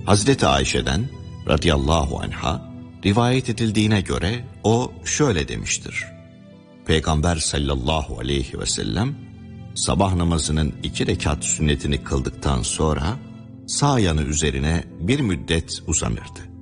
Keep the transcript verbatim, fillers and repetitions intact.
Hazreti Ayşe'den radıyallahu anha rivayet edildiğine göre o şöyle demiştir. Peygamber sallallahu aleyhi ve sellem sabah namazının iki rekat sünnetini kıldıktan sonra sağ yanı üzerine bir müddet uzanırdı.